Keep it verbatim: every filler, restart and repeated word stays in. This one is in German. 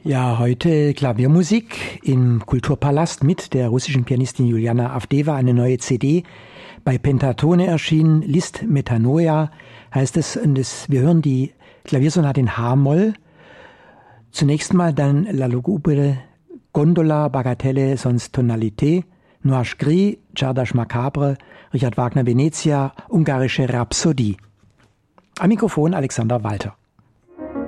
Ja, heute Klaviermusik im Kulturpalast mit der russischen Pianistin Juliana Avdeva, eine neue C D bei Pentatone erschienen, Liszt Metanoia heißt es, und es, wir hören die Klaviersonate in H-Moll. Zunächst mal dann La lugubre Gondola, Bagatelle, sonst Tonalité, Nuage Gris, Czardas Macabre, Richard Wagner Venezia, ungarische Rhapsodie. Am Mikrofon Alexander Walter.